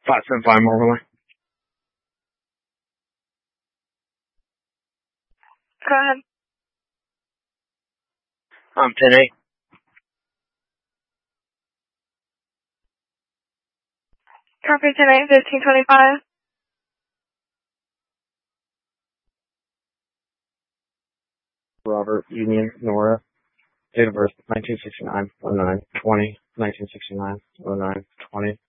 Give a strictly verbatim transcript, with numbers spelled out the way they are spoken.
five seven five Morgan. Go ahead. Um, ten eight. Copy ten eight, fifteen twenty-five. Robert Union Nora. Date of birth nineteen sixty-nine, oh nine, twenty, nineteen sixty-nine, oh nine, twenty.